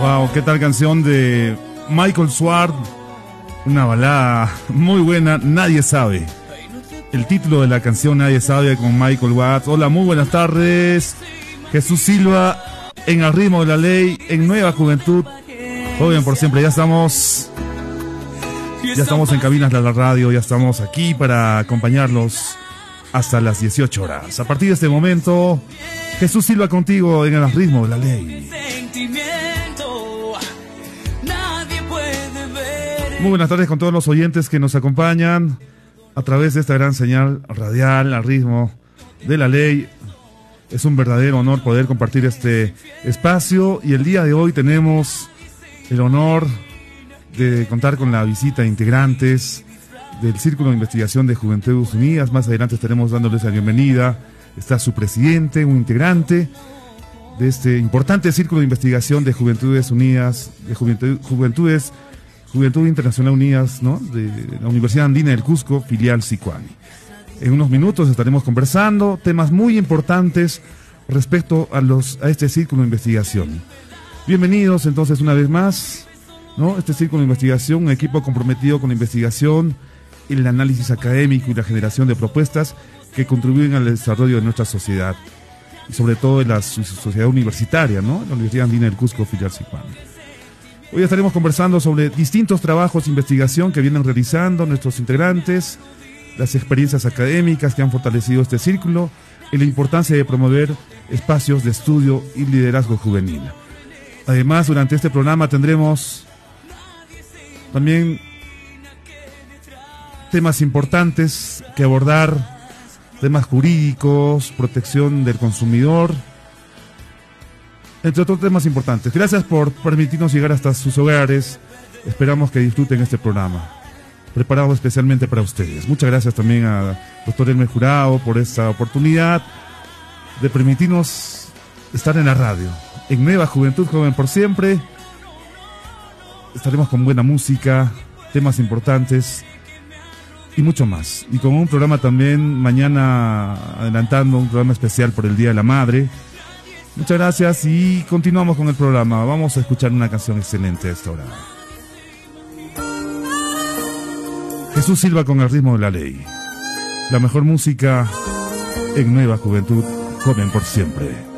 Wow, qué tal canción de Michael Swart, una balada muy buena, Nadie Sabe. El título de la canción Nadie Sabe con Michael Watts. Hola, muy buenas tardes. Jesús Silva en Al Ritmo de la Ley, en Nueva Juventud, joven por siempre. Ya estamos en cabinas de la radio, ya estamos aquí para acompañarlos hasta las 18 horas. A partir de este momento, Jesús Silva contigo en Al Ritmo de la Ley. Muy buenas tardes con todos los oyentes que nos acompañan a través de esta gran señal radial Al Ritmo de la Ley. Es un verdadero honor poder compartir este espacio y el día de hoy tenemos el honor de contar con la visita de integrantes del Círculo de Investigación de Juventudes Unidas. Más adelante estaremos dándoles la bienvenida. Está su presidente, un integrante de este importante Círculo de Investigación de Juventudes Unidas, de Juventud Internacional Unidas, ¿no? De la Universidad Andina del Cusco, filial Sicuani. En unos minutos estaremos conversando temas muy importantes respecto a este Círculo de Investigación. Bienvenidos entonces una vez más, ¿no? Este Círculo de Investigación, un equipo comprometido con la investigación, el análisis académico y la generación de propuestas que contribuyen al desarrollo de nuestra sociedad, y sobre todo de la sociedad universitaria, ¿no? La Universidad Andina del Cusco, filial Sicuani. Hoy estaremos conversando sobre distintos trabajos de investigación que vienen realizando nuestros integrantes, las experiencias académicas que han fortalecido este círculo y la importancia de promover espacios de estudio y liderazgo juvenil. Además, durante este programa tendremos también temas importantes que abordar, temas jurídicos, protección del consumidor, entre otros temas importantes. Gracias por permitirnos llegar hasta sus hogares. Esperamos que disfruten este programa, preparado especialmente para ustedes. Muchas gracias también a doctor Elmer Jurado por esta oportunidad de permitirnos estar en la radio. En Nueva Juventud, joven por siempre. Estaremos con buena música, temas importantes y mucho más. Y con un programa también mañana, adelantando un programa especial por el Día de la Madre. Muchas gracias y continuamos con el programa. Vamos a escuchar una canción excelente a esta hora. Jesús Silva con Al Ritmo de la Ley. La mejor música en Nueva Juventud, joven por siempre.